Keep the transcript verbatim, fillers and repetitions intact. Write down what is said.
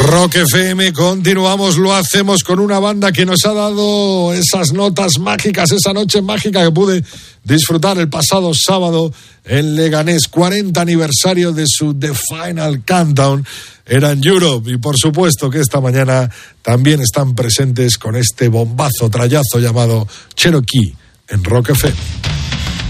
Rock F M, continuamos, lo hacemos con una banda que nos ha dado esas notas mágicas, esa noche mágica que pude disfrutar el pasado sábado en Leganés, cuarenta aniversario de su The Final Countdown. Eran Europe y por supuesto que esta mañana también están presentes con este bombazo, trayazo llamado Cherokee en Rock F M.